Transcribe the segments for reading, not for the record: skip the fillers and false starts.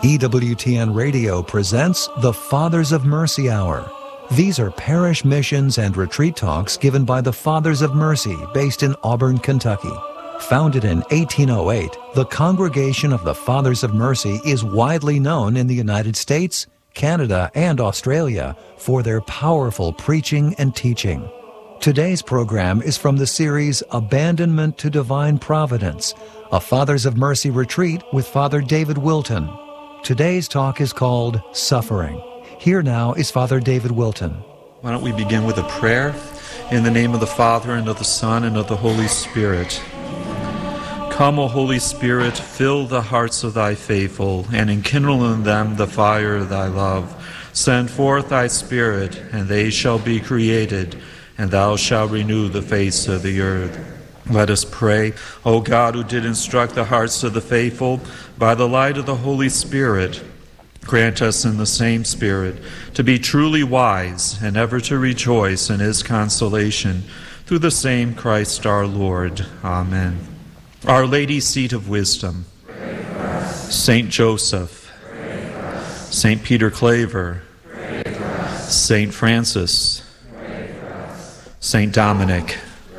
EWTN Radio presents the Fathers of Mercy Hour. These are parish missions and retreat talks given by the Fathers of Mercy based in Auburn, Kentucky. Founded in 1808, the Congregation of the Fathers of Mercy is widely known in the United States, Canada, and Australia for their powerful preaching and teaching. Today's program is from the series Abandonment to Divine Providence, a Fathers of Mercy retreat with Father David Wilton. Today's talk is called Suffering. Here now is Father David Wilton. Why don't we begin with a prayer? In the name of the Father, and of the Son, and of the Holy Spirit. Come, O Holy Spirit, fill the hearts of thy faithful, and enkindle in them the fire of thy love. Send forth thy Spirit, and they shall be created, and thou shalt renew the face of the earth. Let us pray. O God, who did instruct the hearts of the faithful by the light of the Holy Spirit, grant us in the same Spirit to be truly wise and ever to rejoice in his consolation, through the same Christ our Lord. Amen. Our Lady, seat of wisdom, Saint Joseph, Saint Peter Claver, Saint Francis, Saint Dominic,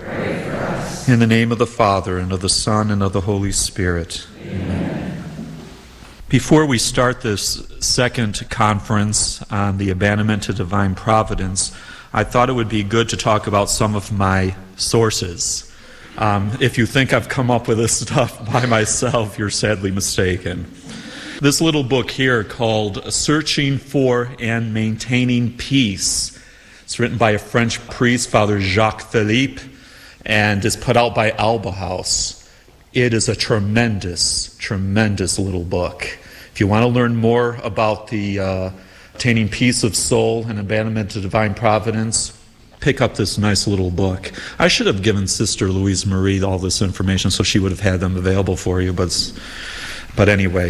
in the name of the Father, and of the Son, and of the Holy Spirit. Amen. Before we start this second conference on the abandonment to divine providence, I thought it would be good to talk about some of my sources. If you think I've come up with this stuff by myself, you're sadly mistaken. This little book here called Searching for and Maintaining Peace. It's written by a French priest, Father Jacques Philippe, and is put out by Alba House. It is a tremendous, tremendous little book. If you want to learn more about the attaining peace of soul and abandonment to divine providence, pick up this nice little book. I should have given Sister Louise Marie all this information so she would have had them available for you, but anyway.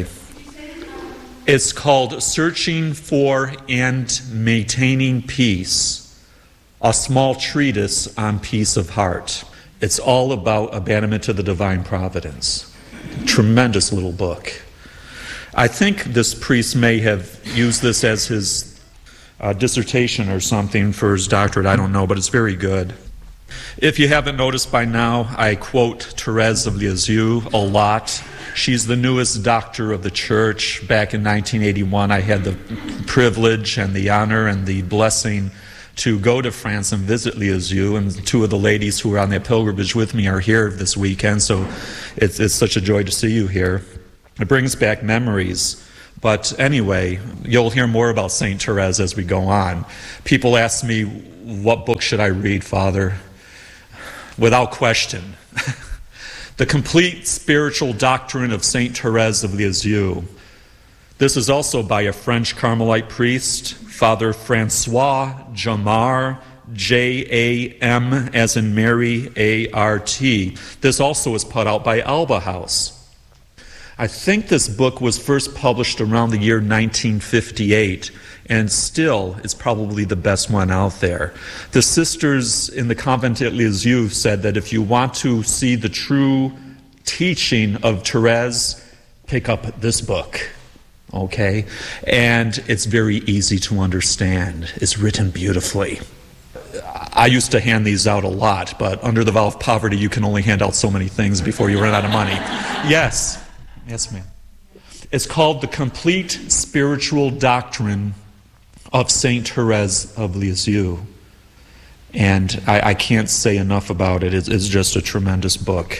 It's called Searching for and Maintaining Peace, a small treatise on peace of heart. It's all about abandonment to the divine providence. Tremendous little book. I think this priest may have used this as his dissertation or something for his doctorate. I don't know, but it's very good. If you haven't noticed by now, I quote Thérèse of Lisieux a lot. She's the newest doctor of the church. Back in 1981, I had the privilege and the honor and the blessing to go to France and visit Lisieux, and two of the ladies who were on that pilgrimage with me are here this weekend, so it's such a joy to see you here. It brings back memories. But anyway, you'll hear more about St. Therese as we go on. People ask me, what book should I read, Father? Without question, The Complete Spiritual Doctrine of St. Therese of Lisieux. This is also by a French Carmelite priest, Father Francois Jamart, J-A-M as in Mary, A-R-T. This also was put out by Alba House. I think this book was first published around the year 1958, and still is probably the best one out there. The sisters in the convent at Lisieux said that if you want to see the true teaching of Therese, pick up this book. Okay? And it's very easy to understand. It's written beautifully. I used to hand these out a lot, but under the vow of poverty, you can only hand out so many things before you run out of money. Yes. Yes, ma'am. It's called The Complete Spiritual Doctrine of St. Therese of Lisieux. And I can't say enough about it. It's just a tremendous book.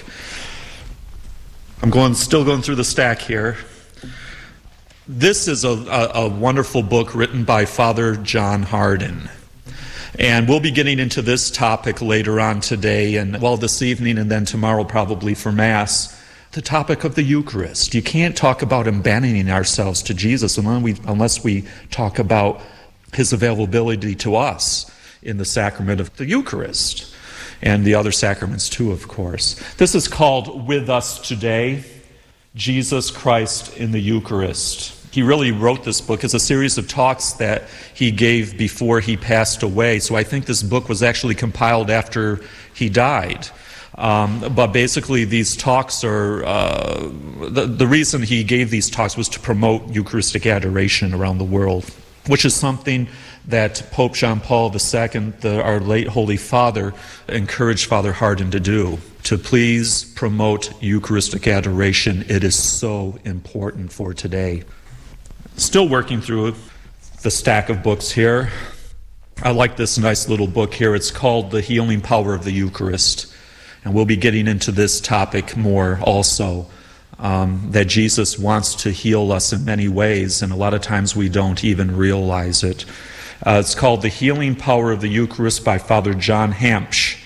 I'm still going through the stack here. This is a wonderful book written by Father John Hardon. And we'll be getting into this topic later on today, and this evening, and then tomorrow probably for Mass. The topic of the Eucharist. You can't talk about abandoning ourselves to Jesus unless we talk about his availability to us in the sacrament of the Eucharist, and the other sacraments too, of course. This is called With Us Today, Jesus Christ in the Eucharist. He really wrote this book as a series of talks that he gave before he passed away. So I think this book was actually compiled after he died. But basically these talks are, the reason he gave these talks was to promote Eucharistic adoration around the world, which is something that Pope John Paul II, our late Holy Father, encouraged Father Hardon to do, to please promote Eucharistic adoration. It is so important for today. Still working through the stack of books here. I like this nice little book here. It's called The Healing Power of the Eucharist. And we'll be getting into this topic more also, that Jesus wants to heal us in many ways, and a lot of times we don't even realize it. It's called The Healing Power of the Eucharist by Father John Hampsch,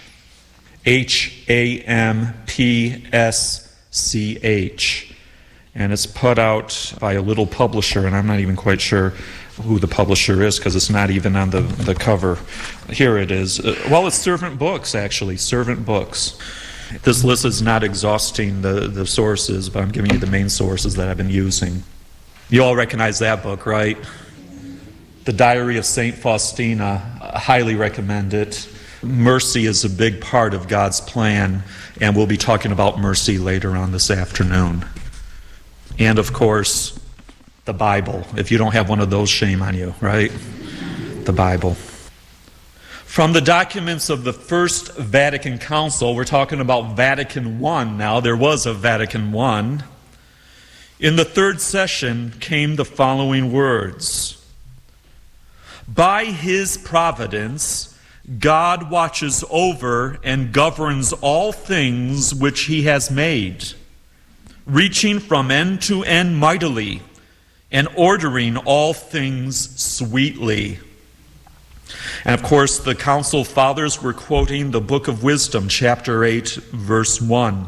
Hampsch, and it's put out by a little publisher, and I'm not even quite sure who the publisher is because it's not even on the cover. Here it is. Well, it's Servant Books, actually, Servant Books. This list is not exhausting the sources, but I'm giving you the main sources that I've been using. You all recognize that book, right? The Diary of St. Faustina. I highly recommend it. Mercy is a big part of God's plan, and we'll be talking about mercy later on this afternoon. And, of course, the Bible. If you don't have one of those, shame on you, right? The Bible. From the documents of the First Vatican Council, we're talking about Vatican I now. There was a Vatican I. In the third session came the following words. By his providence, God watches over and governs all things which he has made, reaching from end to end mightily, and ordering all things sweetly. And of course, the Council Fathers were quoting the Book of Wisdom, chapter 8, verse 1.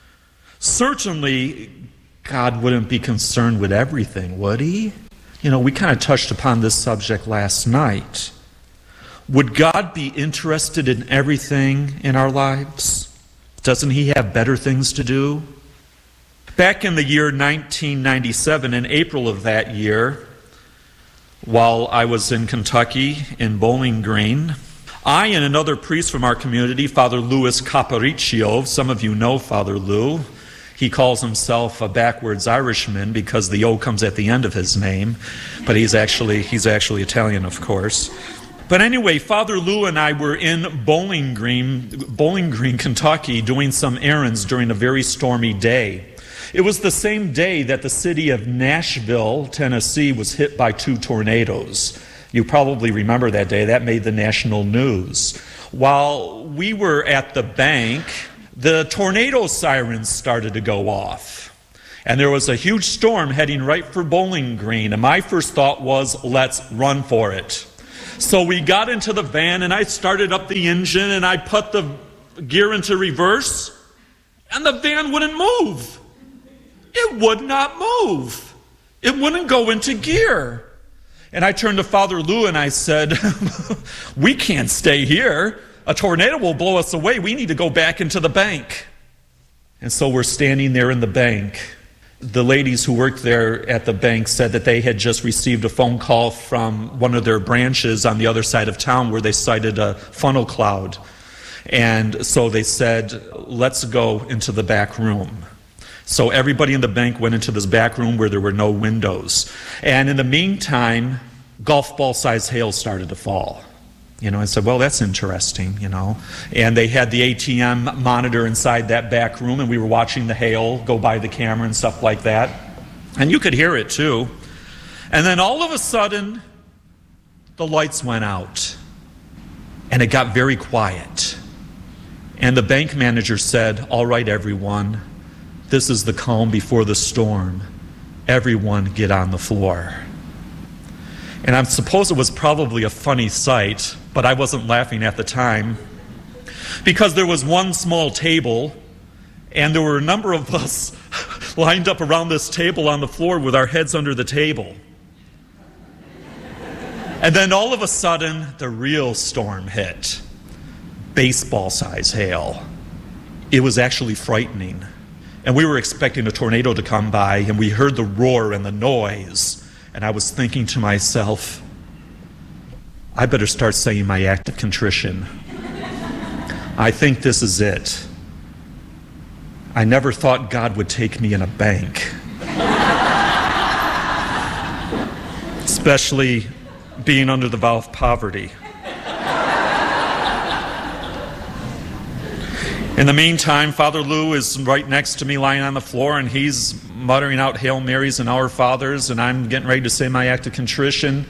Certainly, God wouldn't be concerned with everything, would he? You know, we kind of touched upon this subject last night. Would God be interested in everything in our lives? Doesn't he have better things to do? Back in the year 1997, in April of that year, while I was in Kentucky, in Bowling Green, I and another priest from our community, Father Louis Capariccio, some of you know Father Lou. He calls himself a backwards Irishman because the O comes at the end of his name, but he's actually Italian, of course. But anyway, Father Lou and I were in Bowling Green, Kentucky, doing some errands during a very stormy day. It was the same day that the city of Nashville, Tennessee, was hit by 2 tornadoes. You probably remember that day. That made the national news. While we were at the bank, the tornado sirens started to go off. And there was a huge storm heading right for Bowling Green. And my first thought was, let's run for it. So we got into the van, and I started up the engine, and I put the gear into reverse, and the van wouldn't move. It would not move. It wouldn't go into gear. And I turned to Father Lou and I said, we can't stay here. A tornado will blow us away. We need to go back into the bank. And so we're standing there in the bank. The ladies who worked there at the bank said that they had just received a phone call from one of their branches on the other side of town where they sighted a funnel cloud. And so they said, let's go into the back room. So everybody in the bank went into this back room where there were no windows. And in the meantime, golf ball size hail started to fall. You know, I said, well, that's interesting, you know. And they had the ATM monitor inside that back room, and we were watching the hail go by the camera and stuff like that. And you could hear it too. And then all of a sudden, the lights went out. And it got very quiet. And the bank manager said, all right, everyone, this is the calm before the storm. Everyone get on the floor. And I suppose it was probably a funny sight, but I wasn't laughing at the time, because there was one small table, and there were a number of us lined up around this table on the floor with our heads under the table. And then all of a sudden, the real storm hit. Baseball-size hail. It was actually frightening. And we were expecting a tornado to come by, and we heard the roar and the noise. And I was thinking to myself, I better start saying my act of contrition. I think this is it. I never thought God would take me in a bank. Especially being under the vow of poverty. In the meantime, Father Lou is right next to me lying on the floor, and he's muttering out Hail Marys and Our Fathers, and I'm getting ready to say my act of contrition.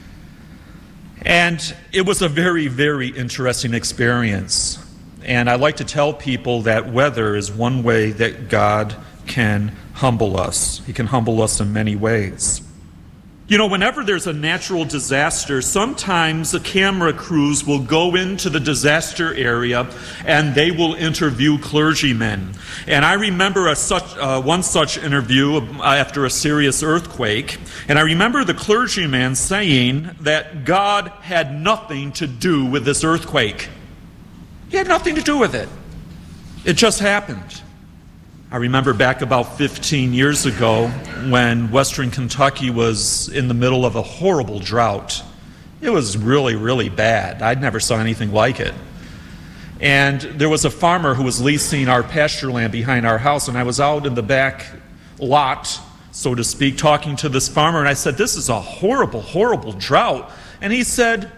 And it was a very, very interesting experience. And I like to tell people that weather is one way that God can humble us. He can humble us in many ways. You know, whenever there's a natural disaster, sometimes the camera crews will go into the disaster area and they will interview clergymen. And I remember one such interview after a serious earthquake. And I remember the clergyman saying that God had nothing to do with this earthquake. He had nothing to do with it. It just happened. I remember back about 15 years ago when Western Kentucky was in the middle of a horrible drought. It was really, really bad. I never saw anything like it. And there was a farmer who was leasing our pasture land behind our house, and I was out in the back lot, so to speak, talking to this farmer, and I said, "This is a horrible, horrible drought." And he said,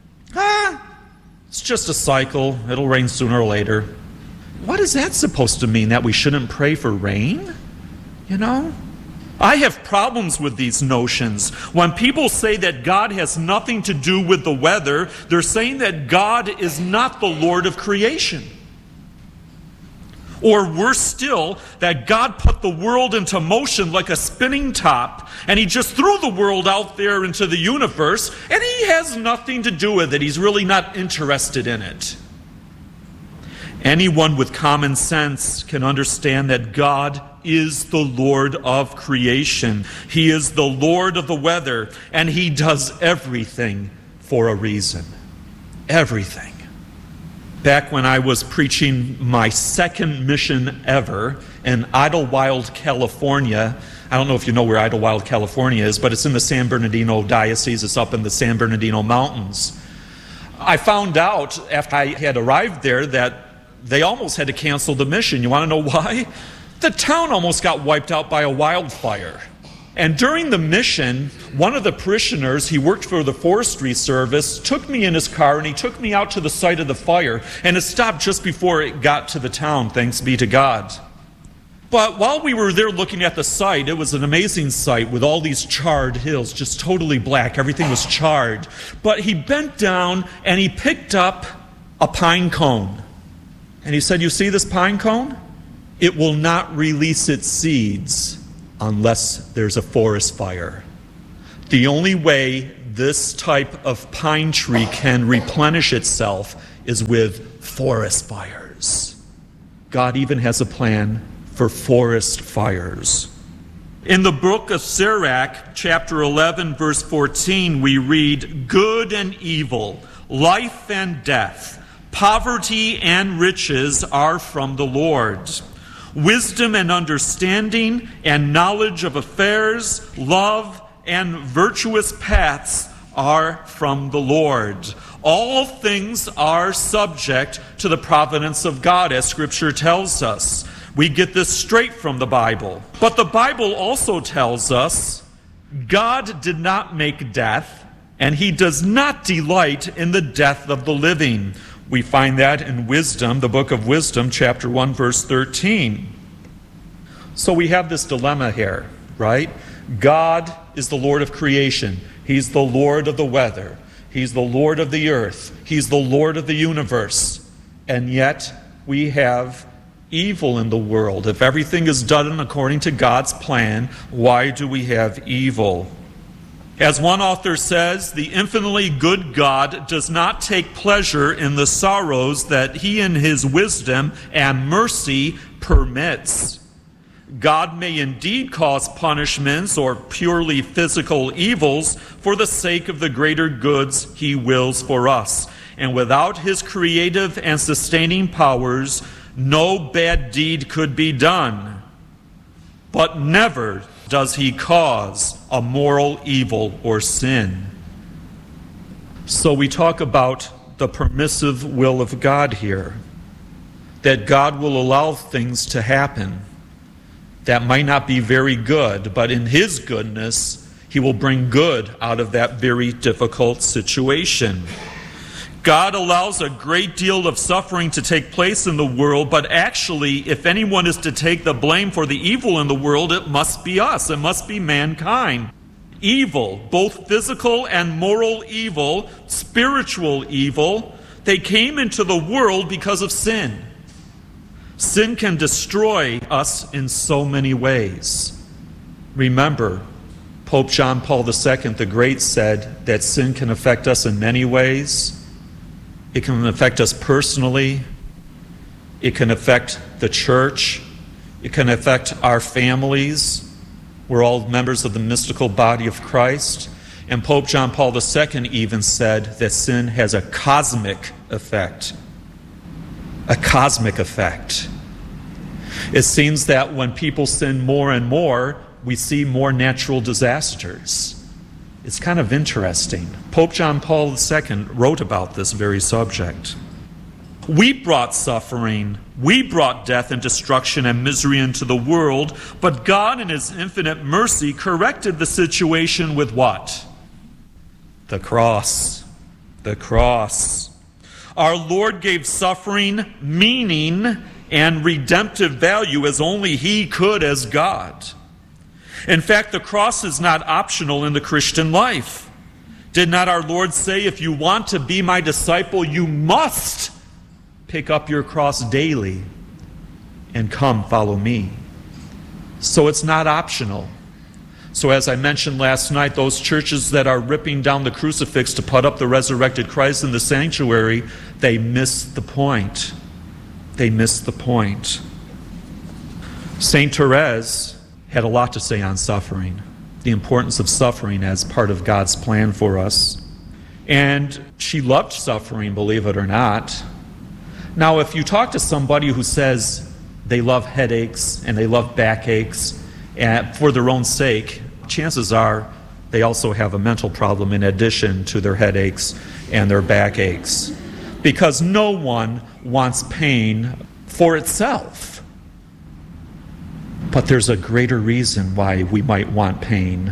"It's just a cycle. It'll rain sooner or later." What is that supposed to mean? That we shouldn't pray for rain? You know? I have problems with these notions. When people say that God has nothing to do with the weather, they're saying that God is not the Lord of creation. Or worse still, that God put the world into motion like a spinning top, and He just threw the world out there into the universe, and He has nothing to do with it. He's really not interested in it. Anyone with common sense can understand that God is the Lord of creation. He is the Lord of the weather, and He does everything for a reason. Everything. Back when I was preaching my second mission ever in Idlewild, California, I don't know if you know where Idlewild, California is, but it's in the San Bernardino Diocese. It's up in the San Bernardino Mountains. I found out after I had arrived there that they almost had to cancel the mission. You want to know why? The town almost got wiped out by a wildfire. And during the mission, one of the parishioners, he worked for the forestry service, took me in his car and he took me out to the site of the fire, and it stopped just before it got to the town, thanks be to God. But while we were there looking at the site, it was an amazing site with all these charred hills, just totally black. Everything was charred. But he bent down and he picked up a pine cone. And he said, "You see this pine cone? It will not release its seeds unless there's a forest fire. The only way this type of pine tree can replenish itself is with forest fires." God even has a plan for forest fires. In the book of Sirach, chapter 11, verse 14, we read, "Good and evil, life and death, poverty and riches are from the Lord. Wisdom and understanding and knowledge of affairs, love and virtuous paths are from the Lord. All things are subject to the providence of God," as Scripture tells us. We get this straight from the Bible. But the Bible also tells us God did not make death, and He does not delight in the death of the living. We find that in Wisdom, the book of Wisdom, chapter 1, verse 13. So we have this dilemma here, right? God is the Lord of creation. He's the Lord of the weather. He's the Lord of the earth. He's the Lord of the universe. And yet we have evil in the world. If everything is done according to God's plan, why do we have evil? As one author says, the infinitely good God does not take pleasure in the sorrows that He in His wisdom and mercy permits. God may indeed cause punishments or purely physical evils for the sake of the greater goods He wills for us. And without His creative and sustaining powers, no bad deed could be done. But never does He cause a moral evil or sin. So we talk about the permissive will of God here. that God will allow things to happen that might not be very good, but in His goodness, He will bring good out of that very difficult situation. God allows a great deal of suffering to take place in the world, but actually, if anyone is to take the blame for the evil in the world, it must be us. It must be mankind. Evil, both physical and moral evil, spiritual evil, they came into the world because of sin. Sin can destroy us in so many ways. Remember, Pope John Paul II the Great said that sin can affect us in many ways. It can affect us personally. It can affect the church. It can affect our families. We're all members of the mystical body of Christ. And Pope John Paul II even said that sin has a cosmic effect. A cosmic effect. It seems that when people sin more and more, we see more natural disasters. It's kind of interesting. Pope John Paul II wrote about this very subject. We brought suffering, we brought death and destruction and misery into the world, but God in His infinite mercy corrected the situation with what? The cross. The cross. Our Lord gave suffering meaning and redemptive value as only He could as God. In fact, the cross is not optional in the Christian life. Did not our Lord say, if you want to be my disciple, you must pick up your cross daily and come follow me? So it's not optional. So as I mentioned last night, those churches that are ripping down the crucifix to put up the resurrected Christ in the sanctuary, they miss the point. They miss the point. Saint Therese had a lot to say on suffering, the importance of suffering as part of God's plan for us. And she loved suffering, believe it or not. Now, if you talk to somebody who says they love headaches and they love backaches for their own sake, chances are they also have a mental problem in addition to their headaches and their backaches. Because no one wants pain for itself. But there's a greater reason why we might want pain.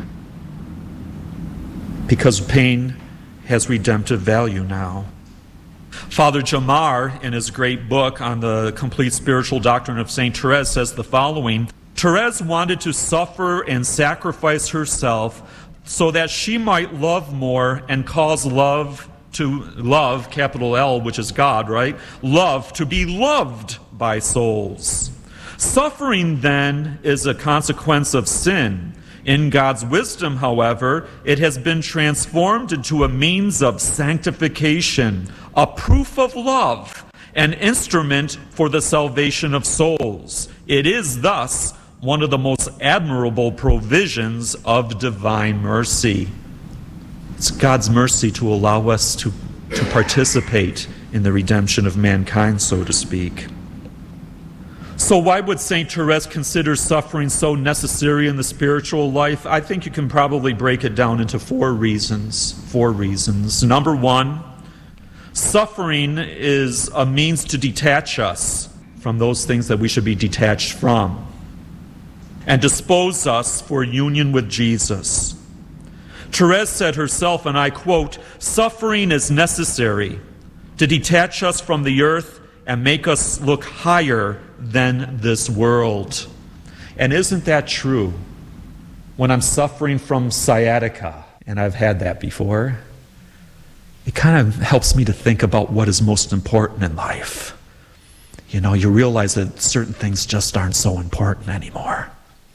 Because pain has redemptive value now. Father Jamar, in his great book on the complete spiritual doctrine of St. Therese, says the following: Therese wanted to suffer and sacrifice herself so that she might love more and cause love, capital L, which is God, right? Love to be loved by souls. Suffering, then, is a consequence of sin. In God's wisdom, however, it has been transformed into a means of sanctification, a proof of love, an instrument for the salvation of souls. It is thus one of the most admirable provisions of divine mercy. It's God's mercy to allow us to participate in the redemption of mankind, so to speak. So why would St. Therese consider suffering so necessary in the spiritual life? I think you can probably break it down into four reasons. Number one, suffering is a means to detach us from those things that we should be detached from and dispose us for union with Jesus. Therese said herself, and I quote, "Suffering is necessary to detach us from the earth and make us look higher than this world." And isn't that true? When I'm suffering from sciatica, and I've had that before, it kind of helps me to think about what is most important in life. You know, you realize that certain things just aren't so important anymore.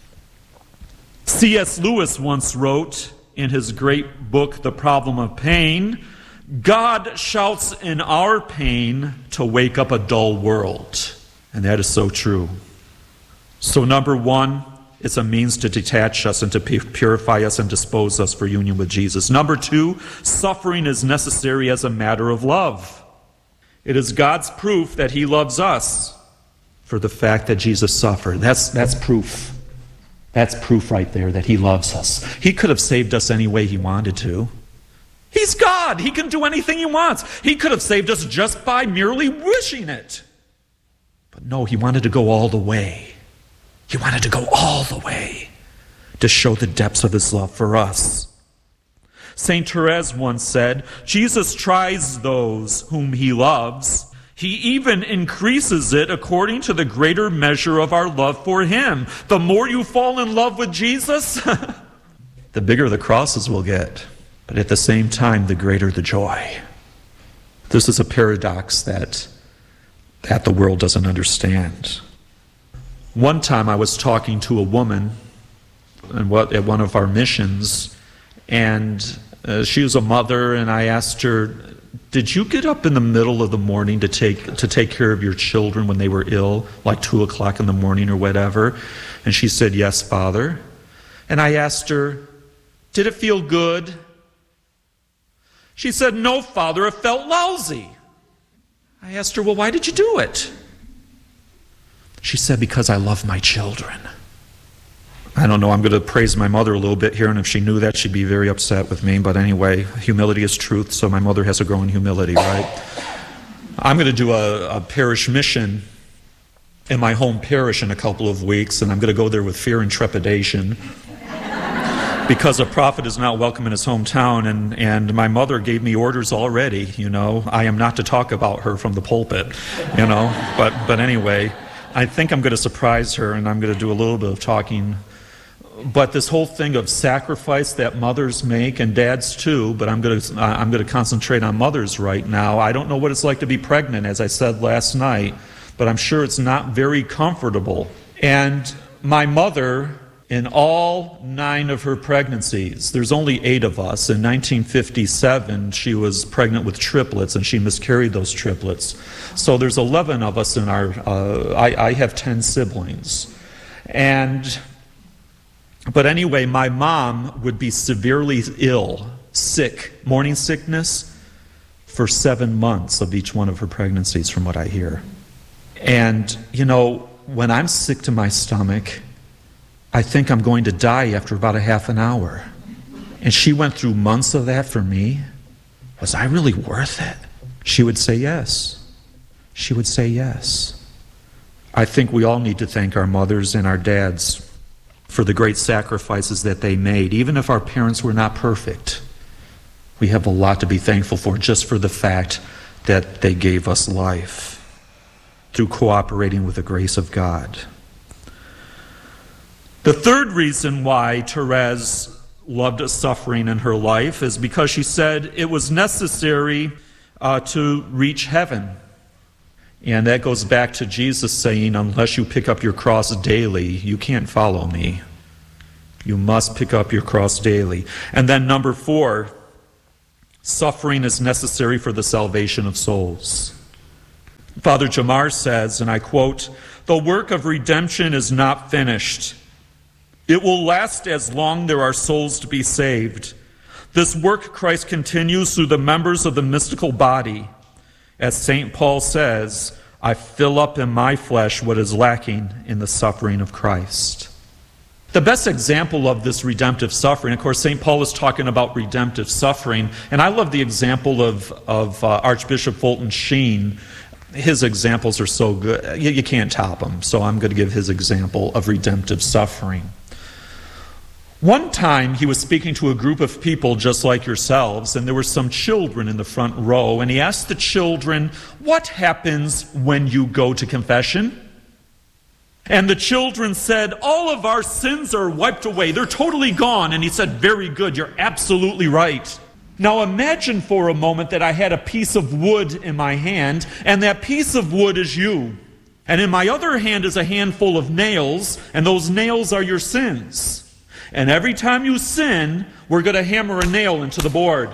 C.S. Lewis once wrote in his great book, The Problem of Pain, God shouts in our pain to wake up a dull world. And that is so true. So number one, it's a means to detach us and to purify us and dispose us for union with Jesus. Number two, suffering is necessary as a matter of love. It is God's proof that He loves us for the fact that Jesus suffered. That's proof. That's proof right there that He loves us. He could have saved us any way He wanted to. He's God. He can do anything He wants. He could have saved us just by merely wishing it. No, he wanted to go all the way. He wanted to go all the way to show the depths of his love for us. St. Therese once said, Jesus tries those whom he loves. He even increases it according to the greater measure of our love for him. The more you fall in love with Jesus, the bigger the crosses will get. But at the same time, the greater the joy. This is a paradox that the world doesn't understand. One time I was talking to a woman at one of our missions, and she was a mother, and I asked her, did you get up in the middle of the morning to take care of your children when they were ill, like 2 o'clock in the morning or whatever? And she said, yes, Father. And I asked her, did it feel good? She said, no, Father, it felt lousy. I asked her, well, why did you do it? She said, because I love my children. I don't know, I'm going to praise my mother a little bit here, and if she knew that, she'd be very upset with me. But anyway, humility is truth, so my mother has to grow in humility, right? I'm going to do a parish mission in my home parish in a couple of weeks, and I'm going to go there with fear and trepidation because a prophet is not welcome in his hometown, and my mother gave me orders already, I am not to talk about her from the pulpit, but anyway, I think I'm going to surprise her, and I'm going to do a little bit of talking. But this whole thing of sacrifice that mothers make, and dads too, but I'm going to concentrate on mothers right now. I don't know what it's like to be pregnant, as I said last night, but I'm sure it's not very comfortable. And my mother, in all 9 of her pregnancies, there's only 8 of us. In 1957, she was pregnant with triplets, and she miscarried those triplets. So there's 11 of us in I have 10 siblings. But anyway, my mom would be severely ill, sick, morning sickness, for 7 months of each one of her pregnancies, from what I hear. And, when I'm sick to my stomach, I think I'm going to die after about a half an hour. And she went through months of that for me. Was I really worth it? She would say yes. She would say yes. I think we all need to thank our mothers and our dads for the great sacrifices that they made. Even if our parents were not perfect, we have a lot to be thankful for, just for the fact that they gave us life through cooperating with the grace of God. The third reason why Therese loved suffering in her life is because she said it was necessary to reach heaven. And that goes back to Jesus saying, unless you pick up your cross daily, you can't follow me. You must pick up your cross daily. And then number 4, suffering is necessary for the salvation of souls. Father Jamar says, and I quote, "The work of redemption is not finished. It will last as long there are souls to be saved. This work Christ continues through the members of the mystical body. As St. Paul says, I fill up in my flesh what is lacking in the suffering of Christ." The best example of this redemptive suffering, of course, St. Paul is talking about redemptive suffering, and I love the example of Archbishop Fulton Sheen. His examples are so good, you can't top them, so I'm going to give his example of redemptive suffering. One time he was speaking to a group of people just like yourselves, and there were some children in the front row, and he asked the children, "What happens when you go to confession?" And the children said, "All of our sins are wiped away. They're totally gone." And he said, "Very good, you're absolutely right. Now imagine for a moment that I had a piece of wood in my hand, and that piece of wood is you. And in my other hand is a handful of nails, and those nails are your sins. And every time you sin, we're going to hammer a nail into the board.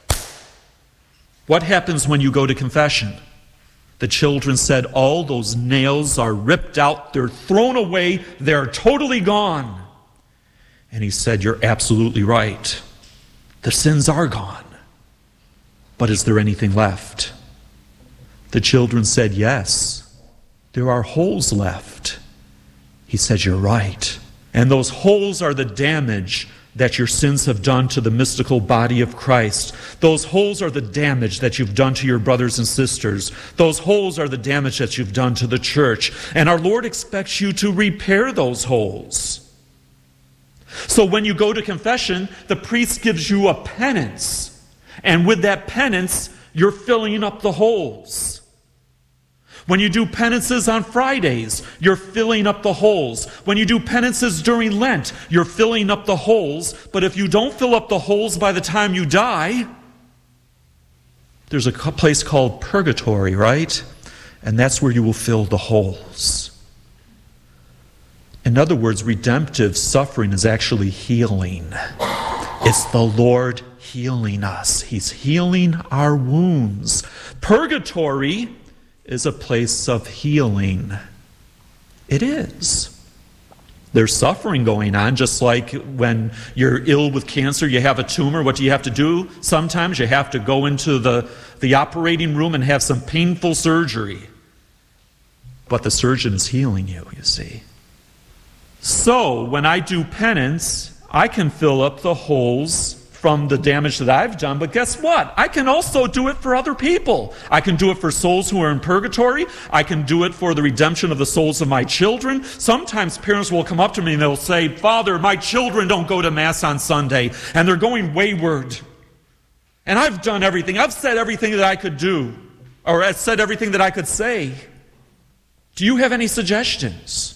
What happens when you go to confession?" The children said, "All those nails are ripped out, they're thrown away, they're totally gone." And he said, "You're absolutely right. The sins are gone. But is there anything left?" The children said, "Yes, there are holes left." He said, "You're right. And those holes are the damage that your sins have done to the mystical body of Christ. Those holes are the damage that you've done to your brothers and sisters. Those holes are the damage that you've done to the church. And our Lord expects you to repair those holes. So when you go to confession, the priest gives you a penance. And with that penance, you're filling up the holes. When you do penances on Fridays, you're filling up the holes. When you do penances during Lent, you're filling up the holes. But if you don't fill up the holes by the time you die, there's a place called purgatory, right? And that's where you will fill the holes. In other words, redemptive suffering is actually healing. It's the Lord healing us. He's healing our wounds. Purgatory is a place of healing. It is. There's suffering going on, just like when you're ill with cancer, you have a tumor. What do you have to do? Sometimes you have to go into the operating room and have some painful surgery. But the surgeon is healing you, you see. So when I do penance, I can fill up the holes from the damage that I've done, but guess what? I can also do it for other people. I can do it for souls who are in purgatory. I can do it for the redemption of the souls of my children. Sometimes parents will come up to me and they'll say, "Father, my children don't go to Mass on Sunday, and they're going wayward. And I've done everything. I've said everything that I could do, or I've said everything that I could say. Do you have any suggestions?"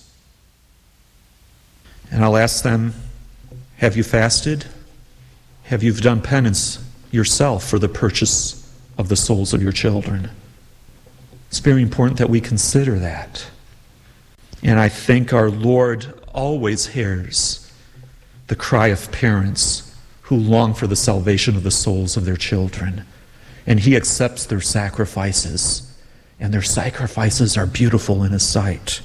And I'll ask them, "Have you fasted? Have you done penance yourself for the purchase of the souls of your children?" It's very important that we consider that. And I think our Lord always hears the cry of parents who long for the salvation of the souls of their children. And He accepts their sacrifices. And their sacrifices are beautiful in His sight.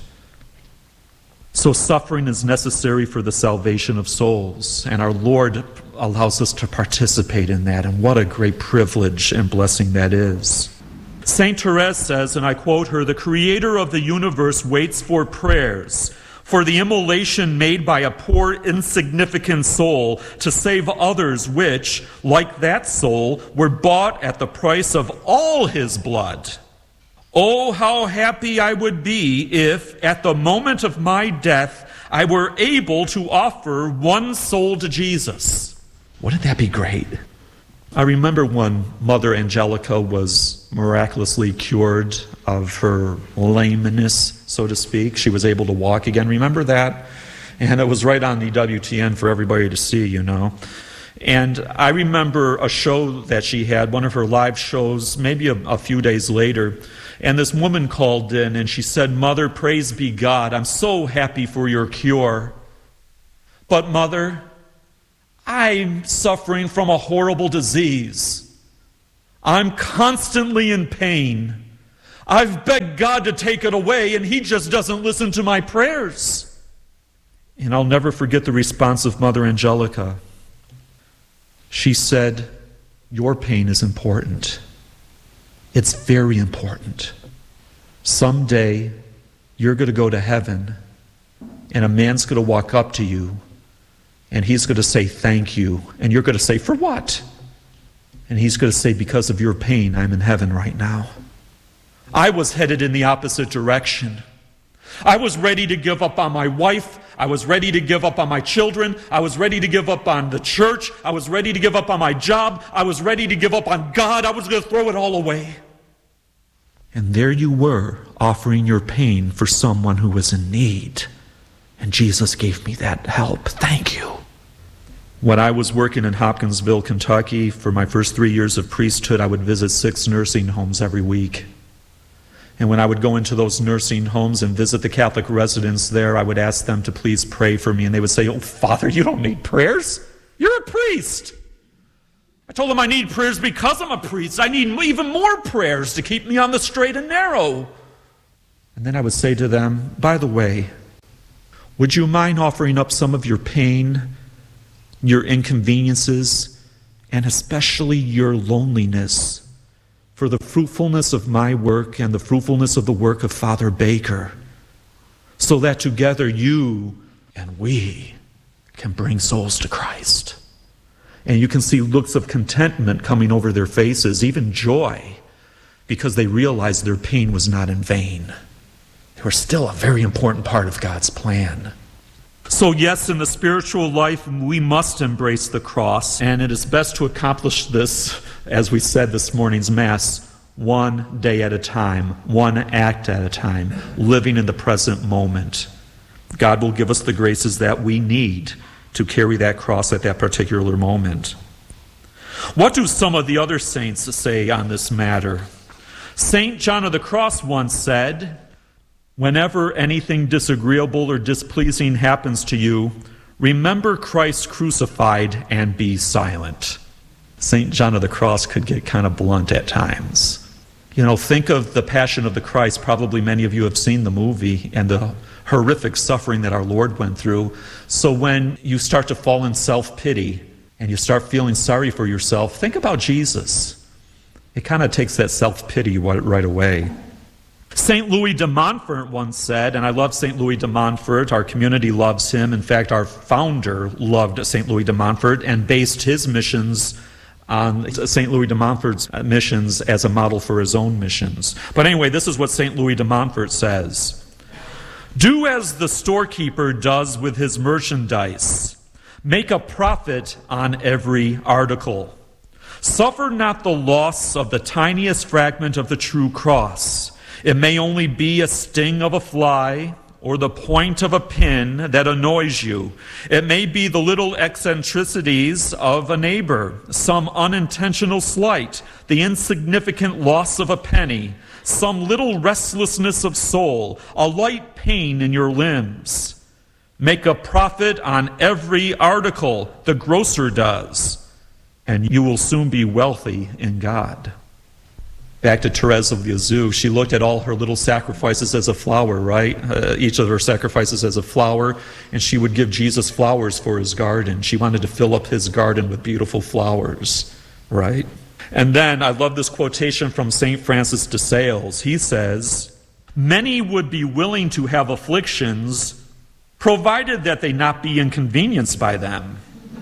So suffering is necessary for the salvation of souls, and our Lord allows us to participate in that, and what a great privilege and blessing that is. Saint Therese says, and I quote her, "The Creator of the universe waits for prayers, for the immolation made by a poor, insignificant soul to save others which, like that soul, were bought at the price of all His blood. Oh, how happy I would be if, at the moment of my death, I were able to offer one soul to Jesus." Wouldn't that be great? I remember when Mother Angelica was miraculously cured of her lameness, so to speak. She was able to walk again. Remember that? And it was right on the WTN for everybody to see, you know. And I remember a show that she had, one of her live shows, maybe a few days later. And this woman called in and she said, "Mother, praise be God. I'm so happy for your cure. But Mother, I'm suffering from a horrible disease. I'm constantly in pain. I've begged God to take it away and He just doesn't listen to my prayers." And I'll never forget the response of Mother Angelica. She said, "Your pain is important. It's very important. Someday, you're going to go to heaven, and a man's going to walk up to you, and he's going to say thank you. And you're going to say, for what? And he's going to say, because of your pain, I'm in heaven right now. I was headed in the opposite direction. I was ready to give up on my wife. I was ready to give up on my children. I was ready to give up on the church. I was ready to give up on my job. I was ready to give up on God. I was going to throw it all away. And there you were, offering your pain for someone who was in need. And Jesus gave me that help. Thank you. When I was working in Hopkinsville, Kentucky, for my first 3 years of priesthood, I would visit 6 nursing homes every week. And when I would go into those nursing homes and visit the Catholic residents there, I would ask them to please pray for me. And they would say, "Oh, Father, you don't need prayers. You're a priest." I told them I need prayers because I'm a priest. I need even more prayers to keep me on the straight and narrow. And then I would say to them, "By the way, would you mind offering up some of your pain, your inconveniences, and especially your loneliness for the fruitfulness of my work and the fruitfulness of the work of Father Baker, so that together you and we can bring souls to Christ. And you can see looks of contentment coming over their faces, even joy, because they realized their pain was not in vain. They were still a very important part of God's plan. So yes, in the spiritual life, we must embrace the cross, and it is best to accomplish this, as we said this morning's Mass, one day at a time, one act at a time, living in the present moment. God will give us the graces that we need to carry that cross at that particular moment. What do some of the other saints say on this matter? St. John of the Cross once said, "Whenever anything disagreeable or displeasing happens to you, remember Christ crucified and be silent." St. John of the Cross could get kind of blunt at times. Think of the Passion of the Christ. Probably many of you have seen the movie and the horrific suffering that our Lord went through. So when you start to fall in self-pity and you start feeling sorry for yourself, think about Jesus. It kind of takes that self-pity right away. St. Louis de Montfort once said, and I love St. Louis de Montfort, our community loves him. In fact, our founder loved St. Louis de Montfort and based his missions on St. Louis de Montfort's missions as a model for his own missions. But anyway, this is what St. Louis de Montfort says. "Do as the storekeeper does with his merchandise. Make a profit on every article. Suffer not the loss of the tiniest fragment of the true cross. It may only be a sting of a fly or the point of a pin that annoys you. It may be the little eccentricities of a neighbor, some unintentional slight, the insignificant loss of a penny, some little restlessness of soul, a light pain in your limbs. Make a profit on every article, the grocer does, and you will soon be wealthy in God." Back to Therese of Lisieux, she looked at all her little sacrifices as a flower, right? Each of her sacrifices as a flower, and she would give Jesus flowers for his garden. She wanted to fill up his garden with beautiful flowers, right? And then, I love this quotation from St. Francis de Sales. He says, "Many would be willing to have afflictions, provided that they not be inconvenienced by them."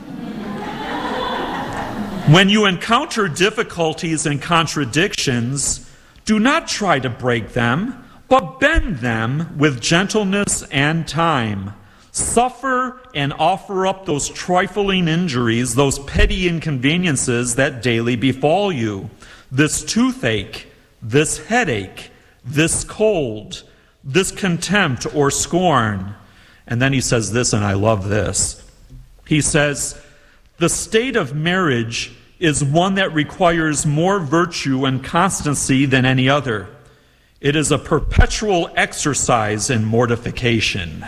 When you encounter difficulties and contradictions, do not try to break them, but bend them with gentleness and time. Suffer and offer up those trifling injuries, those petty inconveniences that daily befall you. This toothache, this headache, this cold, this contempt or scorn. And then he says this, and I love this. He says, "The state of marriage is one that requires more virtue and constancy than any other. It is a perpetual exercise in mortification."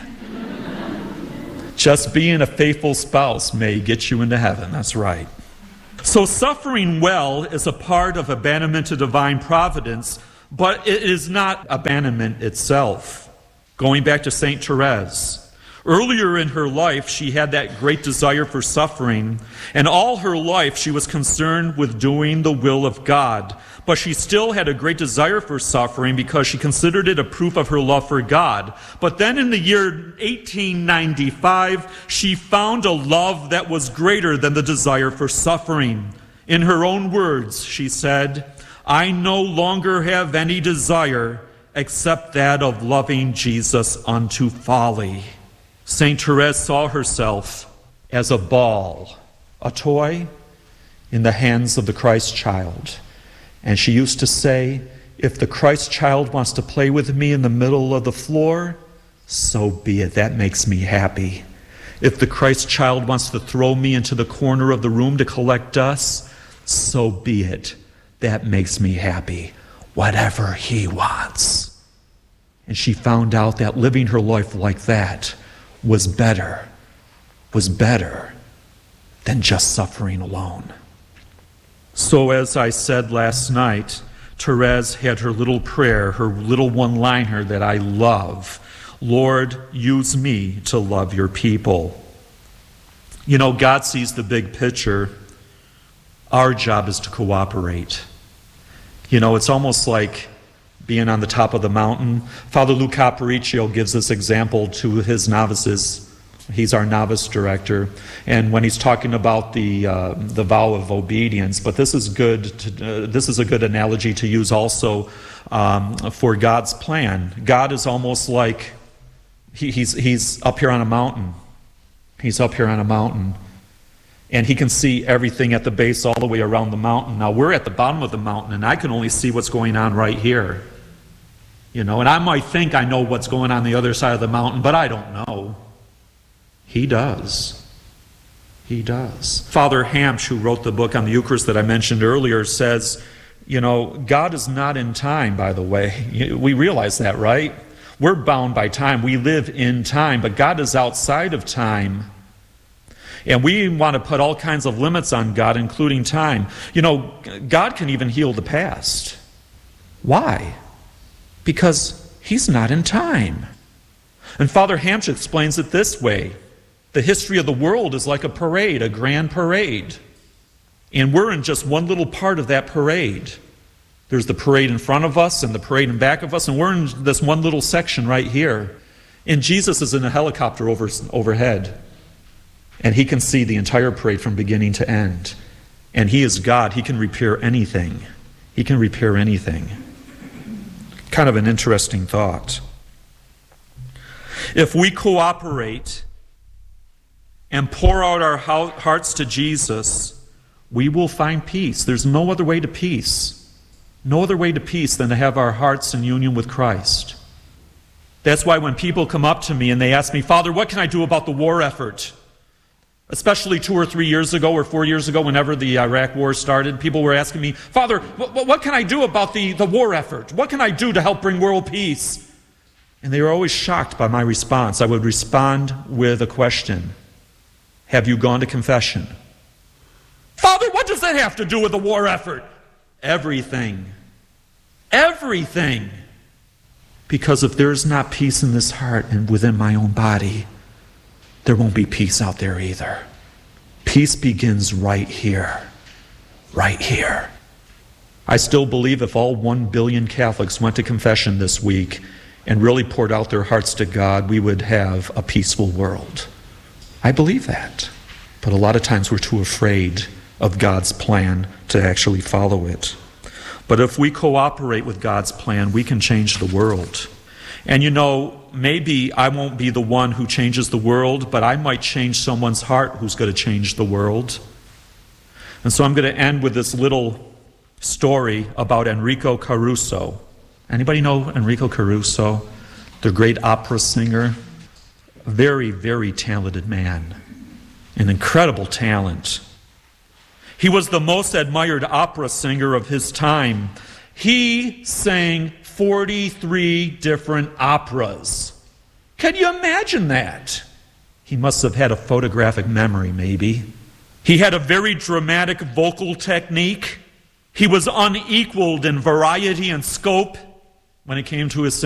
Just being a faithful spouse may get you into heaven. That's right. So suffering well is a part of abandonment to divine providence, but it is not abandonment itself. Going back to St. Therese, earlier in her life, she had that great desire for suffering, and all her life she was concerned with doing the will of God. But she still had a great desire for suffering because she considered it a proof of her love for God. But then in the year 1895, she found a love that was greater than the desire for suffering. In her own words, she said, "I no longer have any desire except that of loving Jesus unto folly." St. Therese saw herself as a ball, a toy in the hands of the Christ child. And she used to say, "If the Christ child wants to play with me in the middle of the floor, so be it. That makes me happy. If the Christ child wants to throw me into the corner of the room to collect dust, so be it. That makes me happy. Whatever he wants." And she found out that living her life like that was better than just suffering alone. So as I said last night, Therese had her little prayer, her little one-liner that I love. "Lord, use me to love your people." You know, God sees the big picture. Our job is to cooperate. You know, it's almost like being on the top of the mountain. Father Luca Aparicio gives this example to his novices He's our novice director, and when he's talking about the vow of obedience, but this is good. This is a good analogy to use also for God's plan. God is almost like he's up here on a mountain. He's up here on a mountain, and he can see everything at the base all the way around the mountain. Now we're at the bottom of the mountain, and I can only see what's going on right here. And I might think I know what's going on the other side of the mountain, but I don't know. He does. He does. Father Hamsch, who wrote the book on the Eucharist that I mentioned earlier, says, God is not in time, by the way. We realize that, right? We're bound by time. We live in time, but God is outside of time. And we want to put all kinds of limits on God, including time. God can even heal the past. Why? Because he's not in time. And Father Hamsch explains it this way. The history of the world is like a parade, a grand parade. And we're in just one little part of that parade. There's the parade in front of us and the parade in back of us, and we're in this one little section right here. And Jesus is in a helicopter overhead. And he can see the entire parade from beginning to end. And he is God. He can repair anything. He can repair anything. Kind of an interesting thought. If we cooperate and pour out our hearts to Jesus, we will find peace. There's no other way to peace. No other way to peace than to have our hearts in union with Christ. That's why when people come up to me and they ask me, Father, what can I do about the war effort? Especially 2 or 3 years ago or 4 years ago, whenever the Iraq war started, people were asking me, Father, what can I do about the war effort? What can I do to help bring world peace? And they were always shocked by my response. I would respond with a question. Have you gone to confession? Father, what does that have to do with the war effort? Everything. Everything. Because if there's not peace in this heart and within my own body, there won't be peace out there either. Peace begins right here. Right here. I still believe if all 1 billion Catholics went to confession this week and really poured out their hearts to God, we would have a peaceful world. I believe that. But a lot of times we're too afraid of God's plan to actually follow it. But if we cooperate with God's plan, we can change the world. And maybe I won't be the one who changes the world, but I might change someone's heart who's going to change the world. And so I'm going to end with this little story about Enrico Caruso. Anybody know Enrico Caruso? The great opera singer. A very, very talented man. An incredible talent. He was the most admired opera singer of his time. He sang 43 different operas. Can you imagine that? He must have had a photographic memory, maybe. He had a very dramatic vocal technique. He was unequaled in variety and scope when it came to his